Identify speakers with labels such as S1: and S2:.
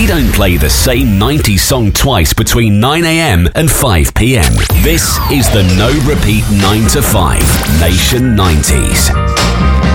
S1: We don't play the same 90s song twice between 9am and 5pm. This is the No Repeat 9 to 5 Nation 90s.